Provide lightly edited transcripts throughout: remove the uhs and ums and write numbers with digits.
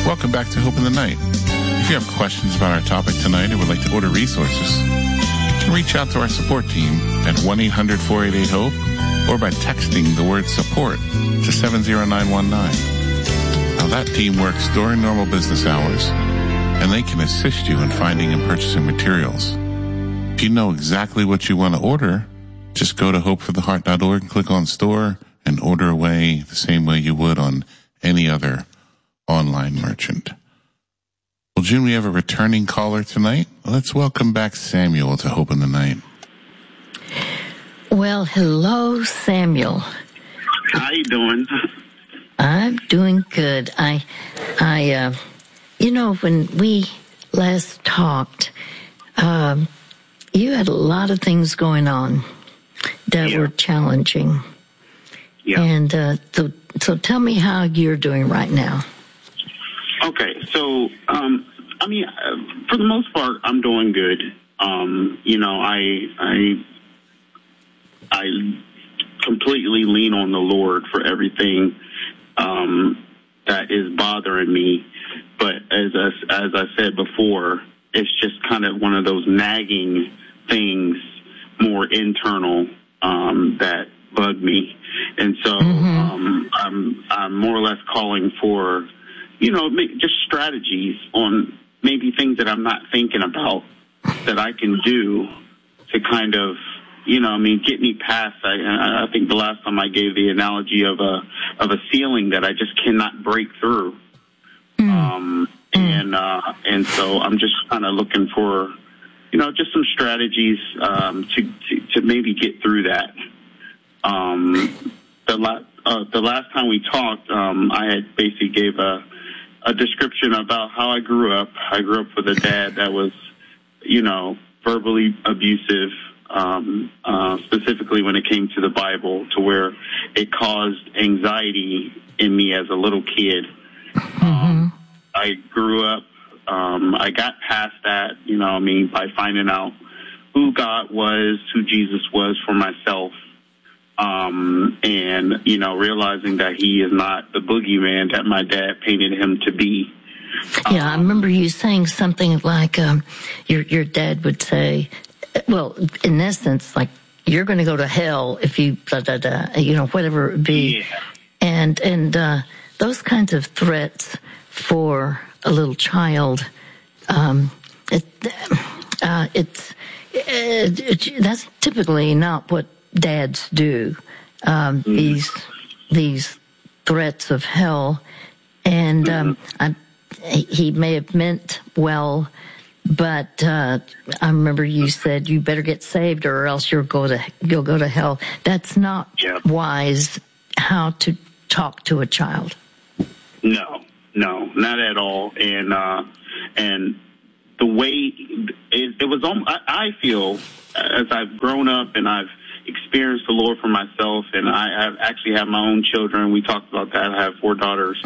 Welcome back to Hope in the Night. If you have questions about our topic tonight or would like to order resources, you can reach out to our support team at 1-800-488-HOPE or by texting the word support to 70919. Now, that team works during normal business hours, and they can assist you in finding and purchasing materials. If you know exactly what you want to order, just go to hopefortheheart.org and click on store and order away the same way you would on any other online merchant. Well, June, we have a returning caller tonight. Let's welcome back Samuel to Hope in the Night. Well, hello, Samuel. How you doing? I'm doing good. When we last talked, you had a lot of things going on that were challenging. Yeah. And so tell me how you're doing right now. Okay, so for the most part, I'm doing good. I completely lean on the Lord for everything that is bothering me. But as I said before, it's just kind of one of those nagging things, more internal, that bug me. And so I'm more or less calling for, just strategies on maybe things that I'm not thinking about that I can do to kind of, get me past. I think the last time I gave the analogy of a ceiling that I just cannot break through. And so I'm just kind of looking for, just some strategies to maybe get through that. The last time we talked, I had basically gave a description about how I grew up. I grew up with a dad that was, verbally abusive, specifically when it came to the Bible, to where it caused anxiety in me as a little kid. I grew up, I got past that, by finding out who God was, who Jesus was for myself. And realizing that he is not the boogeyman that my dad painted him to be. Yeah, I remember you saying something like, your dad would say, well, in essence, like, you're going to go to hell if you, whatever it be. Yeah. And those kinds of threats for a little child, that's typically not what dads do. These threats of hell, and he may have meant well, but I remember you said you better get saved or else you'll go to hell. That's not wise how to talk to a child. No, not at all. And the way it was, I feel as I've grown up and I've experienced the Lord for myself, and I actually have my own children. We talked about that. I have 4 daughters.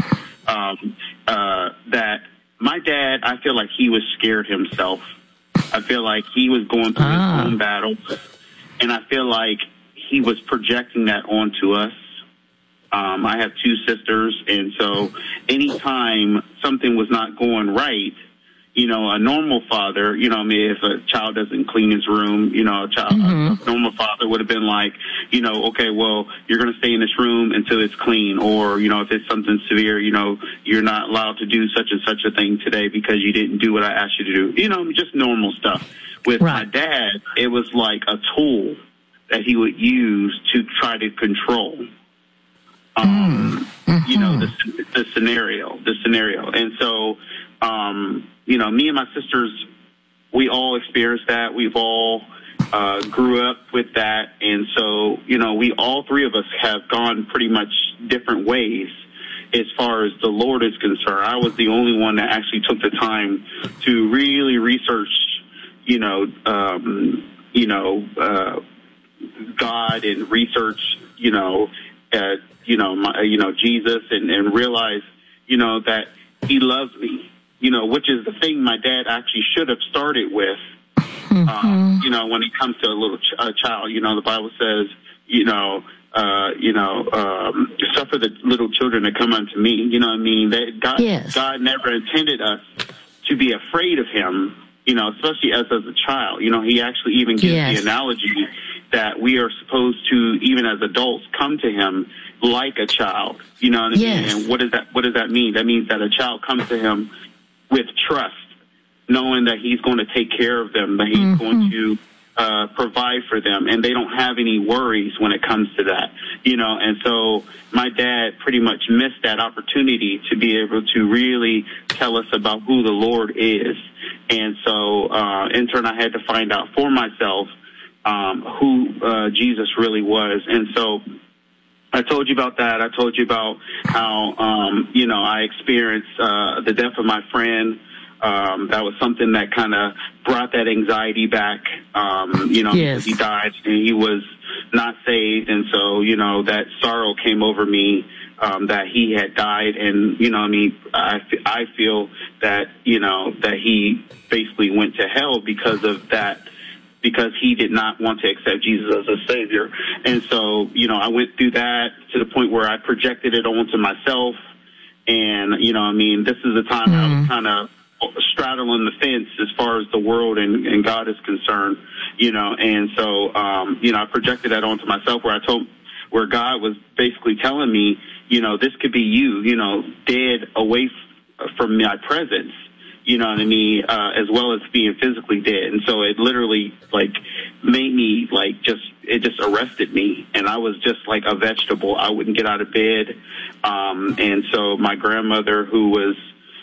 That my dad, I feel like he was scared himself. I feel like he was going through his own battle, and I feel like he was projecting that onto us. I have 2 sisters, and so anytime something was not going right, a normal father, if a child doesn't clean his room, a normal father would have been like, okay, well, you're going to stay in this room until it's clean. Or, if it's something severe, you're not allowed to do such and such a thing today because you didn't do what I asked you to do. Just normal stuff. With my dad, it was like a tool that he would use to try to control, the scenario. And so, me and my sisters, we all experienced that. We've all grew up with that. And so, we all 3 of us have gone pretty much different ways as far as the Lord is concerned. I was the only one that actually took the time to really research, God and research, Jesus and realize, that he loves me. Which is the thing my dad actually should have started with, when it comes to a little child. The Bible says, suffer the little children to come unto me. You know what I mean? That God, yes. God never intended us to be afraid of him, especially as a child. He actually even gives yes. the analogy that we are supposed to, even as adults, come to him like a child. You know what I mean? Yes. And what does that mean? That means that a child comes to him with trust, knowing that he's going to take care of them, that he's going to provide for them, and they don't have any worries when it comes to that, and so my dad pretty much missed that opportunity to be able to really tell us about who the Lord is. And so in turn I had to find out for myself who Jesus really was. And so I told you about that. I told you about how I experienced the death of my friend. That was something that kind of brought that anxiety back, yes. because he died and he was not saved. And so, that sorrow came over me, that he had died. And, I feel that, that he basically went to hell because of that, because he did not want to accept Jesus as a savior. And so, I went through that to the point where I projected it onto myself. And, this is the time I was kind of straddling the fence as far as the world and God is concerned, and so, I projected that onto myself where God was basically telling me, this could be you, dead away from my presence, you know what I mean, as well as being physically dead. And so it literally made me it just arrested me, and I was just like a vegetable. I wouldn't get out of bed. And so my grandmother, who was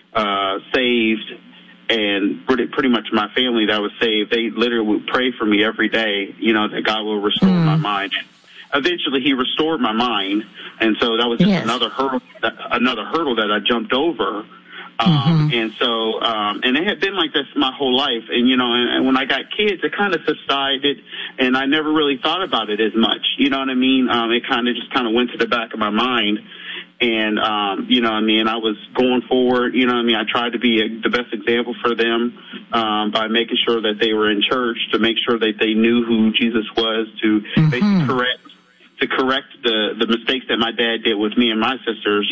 saved, and pretty much my family that was saved, they literally would pray for me every day, that God will restore my mind. Eventually he restored my mind, and so that was just another hurdle that I jumped over. And so, and it had been like this my whole life. And, and when I got kids, it kind of subsided, and I never really thought about it as much. You know what I mean? It kind of just went to the back of my mind. And, I was going forward, I tried to be the best example for them, by making sure that they were in church, to make sure that they knew who Jesus was, to basically correct the mistakes that my dad did with me and my sisters.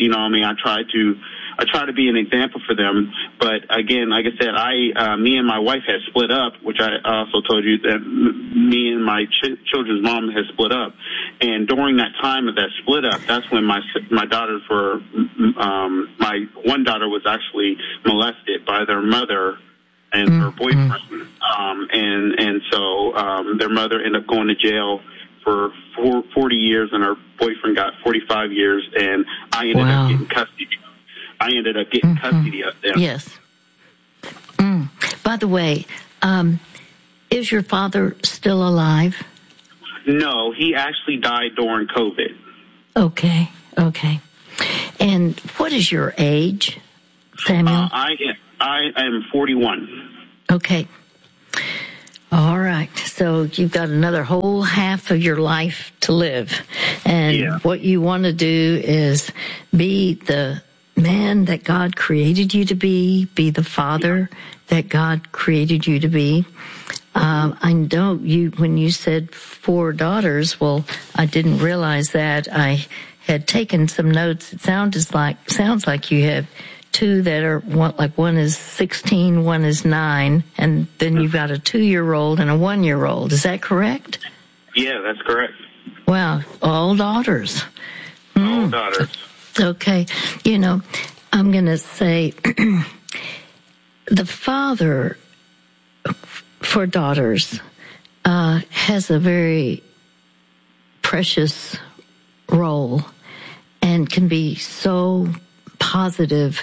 I try to be an example for them. But again, like I said, me and my wife had split up, which I also told you that me and my children's mom had split up. And during that time of that split up, that's when my daughters were, my one daughter was actually molested by their mother and her boyfriend. And so their mother ended up going to jail for 40 years, and her boyfriend got 45 years, and I ended up getting custody. Of them. Yes. By the way, is your father still alive? No, he actually died during COVID. Okay. And what is your age, Samuel? I am 41. Okay. All right. So you've got another whole half of your life to live. And what you want to do is be the man that God created you to be the father that God created you to be. I know when you said 4 daughters, well, I didn't realize that. I had taken some notes. It sounds like you have 2 that are one is 16, one is 9, and then you've got a 2-year-old and a 1-year-old. Is that correct? Yeah, that's correct. Wow, all daughters. All daughters. Okay. I'm going to say the father for daughters has a very precious role and can be so positive,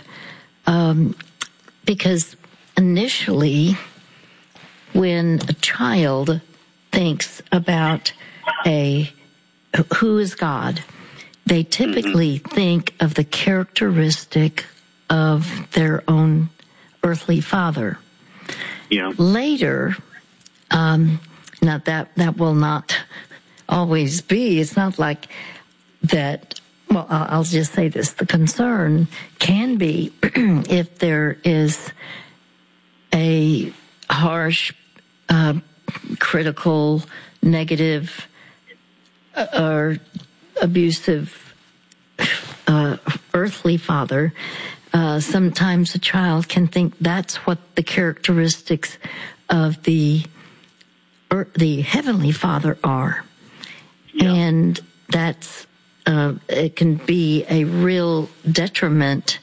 because initially when a child thinks about who is God, they typically think of the characteristic of their own earthly father. Yeah. Later, now that will not always be. It's not like that. Well, I'll just say this. The concern can be if there is a harsh, critical, negative, or abusive earthly father, sometimes a child can think that's what the characteristics of the Heavenly Father are. Yeah. And that's it can be a real detriment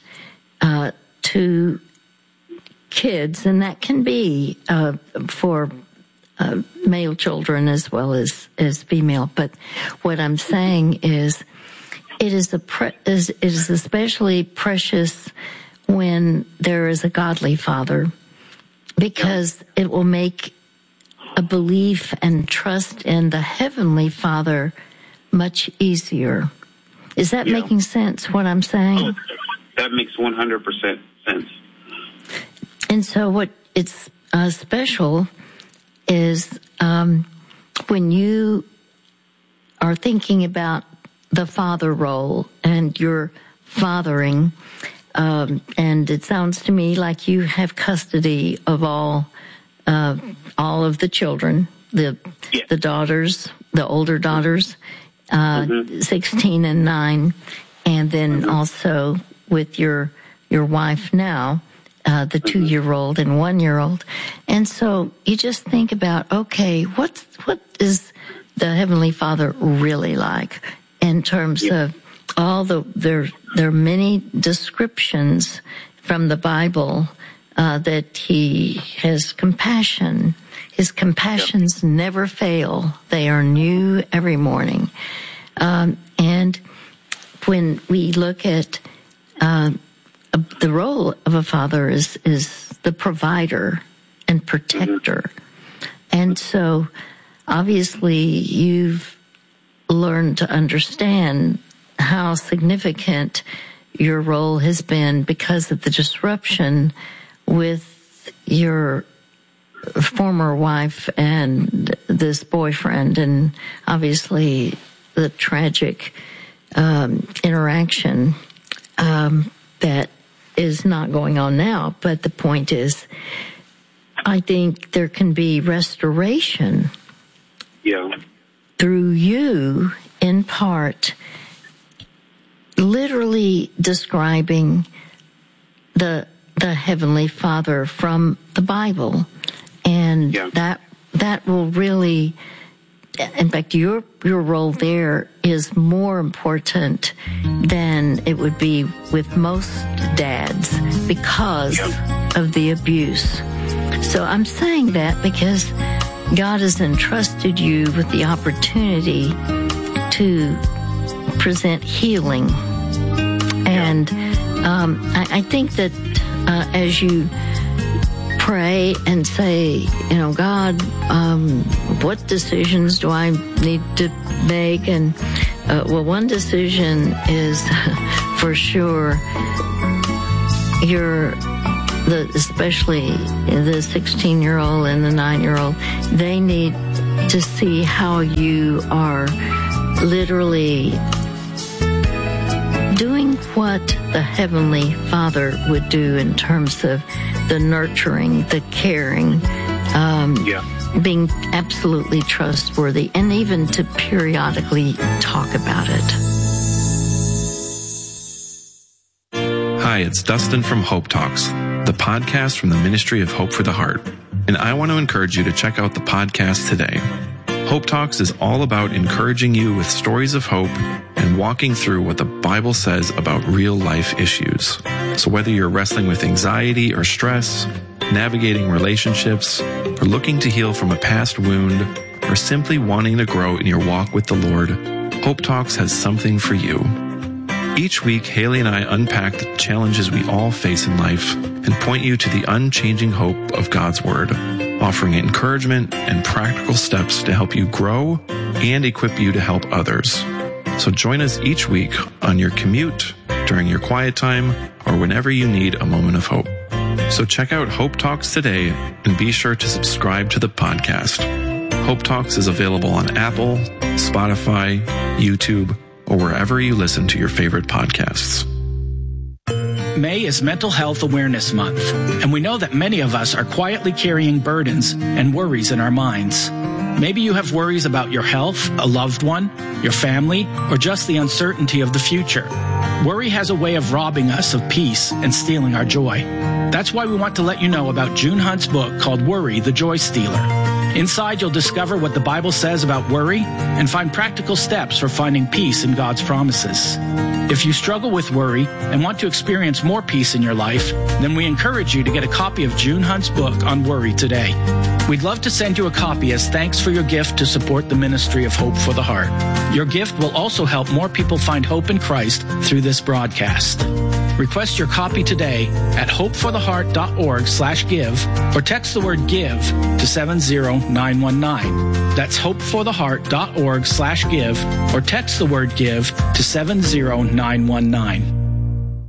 to kids, and that can be for male children as well as female. But what I'm saying is, it is especially precious when there is a godly father, because it will make a belief and trust in the Heavenly Father much easier. Is that making sense, what I'm saying? Oh, that makes 100% sense. And so what it's special is when you are thinking about the father role and your fathering, and it sounds to me like you have custody of all of the children, the daughters, the older daughters, 16 and 9, and then also with your wife now, the 2-year-old and 1-year-old. And so you just think about, okay, what is the Heavenly Father really like in terms of all there are many descriptions from the Bible that He has compassion. His compassions never fail. They are new every morning. And when we look at the role of a father is the provider and protector. And so obviously you've learned to understand how significant your role has been because of the disruption with your former wife and this boyfriend, and obviously the tragic interaction that is not going on now. But the point is, I think there can be restoration through you, in part, literally describing the Heavenly Father from the Bible. And that will really, in fact, your role there is more important than it would be with most dads because of the abuse. So I'm saying that because God has entrusted you with the opportunity to present healing. And I think that as you pray and say, God, what decisions do I need to make? And one decision is for sure especially the 16-year-old and the 9-year-old, they need to see how you are literally doing what the Heavenly Father would do in terms of the nurturing, the caring, being absolutely trustworthy, and even to periodically talk about it. Hi, it's Dustin from Hope Talks, the podcast from the Ministry of Hope for the Heart. And I want to encourage you to check out the podcast today. Hope Talks is all about encouraging you with stories of hope and walking through what the Bible says about real life issues. So whether you're wrestling with anxiety or stress, navigating relationships, or looking to heal from a past wound, or simply wanting to grow in your walk with the Lord, Hope Talks has something for you. Each week, Haley and I unpack the challenges we all face in life and point you to the unchanging hope of God's Word, offering encouragement and practical steps to help you grow and equip you to help others. So join us each week on your commute, during your quiet time, or whenever you need a moment of hope. So check out Hope Talks today and be sure to subscribe to the podcast. Hope Talks is available on Apple, Spotify, YouTube, or wherever you listen to your favorite podcasts. May is Mental Health Awareness Month, and we know that many of us are quietly carrying burdens and worries in our minds. Maybe you have worries about your health, a loved one, your family, or just the uncertainty of the future. Worry has a way of robbing us of peace and stealing our joy. That's why we want to let you know about June Hunt's book called Worry, the Joy Stealer. Inside, you'll discover what the Bible says about worry and find practical steps for finding peace in God's promises. If you struggle with worry and want to experience more peace in your life, then we encourage you to get a copy of June Hunt's book on worry today. We'd love to send you a copy as thanks for your gift to support the ministry of Hope for the Heart. Your gift will also help more people find hope in Christ through this broadcast. Request your copy today at hopefortheheart.org/give or text the word give to 70919. That's hopefortheheart.org/give or text the word give to 70919.